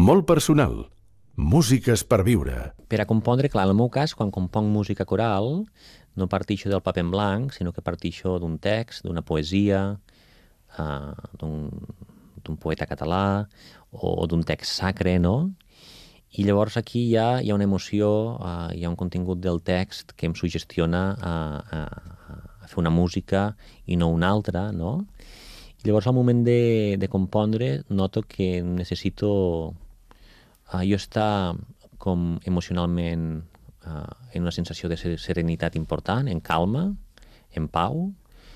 Molt personal. Músiques per viure. Per a compondre, clar, en el meu cas, quan componc música coral, no partixo del paper en blanc, sinó que partixo d'un text, d'una poesia, d'un poeta català o d'un text sacre, no? I llavors aquí hi ha una emoció, hi ha un contingut del text que em suggestiona a fer una música i no una altra, no? I llavors al moment de compondre noto que necessito jo estar com emocionalment en una sensació de serenitat important, en calma, en pau.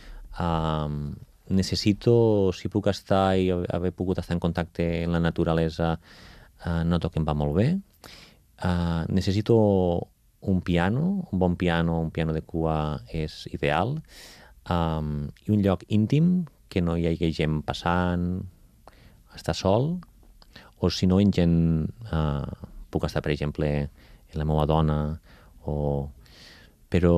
Necessito, si puc estar i haver pogut estar en contacte amb la naturalesa, noto que em va molt bé. Necessito un piano, un bon piano, un piano de cua és ideal, i un lloc íntim, que no hi hagi gent passant, estar sol, o si no, en gent, puc estar, per exemple, amb la meva dona, però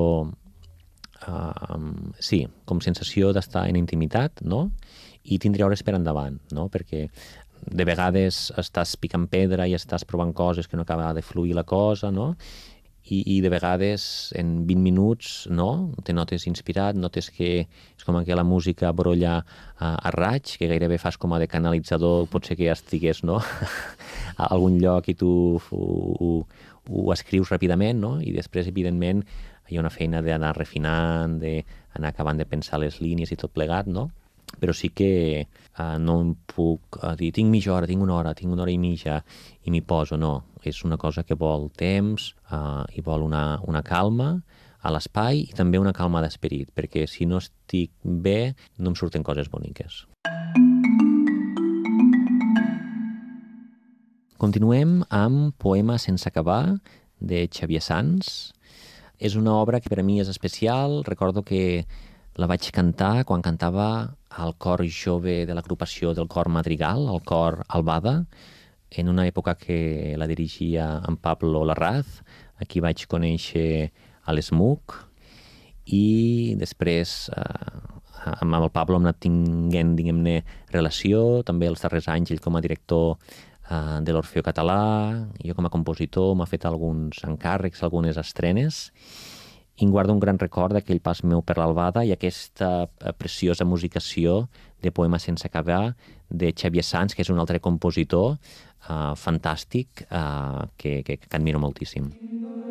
sí, com sensació d'estar en intimitat, no? I tindre hores per endavant, no? Perquè de vegades estàs picant pedra i estàs provant coses que no acaba de fluir la cosa, no? I de vegades en 20 minuts, no? Te notes inspirat, notes que és com que la música brolla a raig, que gairebé fas com a de canalitzador, potser que ja estigués, no? A algun lloc i tu ho escrius ràpidament, no? I després, evidentment, hi ha una feina d'anar refinant, d'anar acabant de pensar les línies i tot plegat, no? Però sí que no em puc dir tinc mitja hora, tinc una hora i mitja i m'hi poso, no. És una cosa que vol temps i vol una calma a l'espai i també una calma d'esperit, perquè si no estic bé no em surten coses boniques. Continuem amb Poema sense acabar, de Xavier Sans. És una obra que per a mi és especial. Recordo que la vaig cantar quan cantava al cor jove de l'agrupació del cor Madrigal, el cor Albada, en una època que la dirigia en Pablo Larraz. Aquí vaig conèixer a l'ESMUC i després amb el Pablo hem anat tinguent, diguem-ne, relació. També els darrers anys ell com a director de l'Orfeó Català, jo com a compositor m'ha fet alguns encàrrecs, algunes estrenes, i em guardo un gran record d'aquell pas meu per l'Albada i aquesta preciosa musicació de Poema sense acabar de Xavier Sans, que és un altre compositor fantàstic que admiro moltíssim.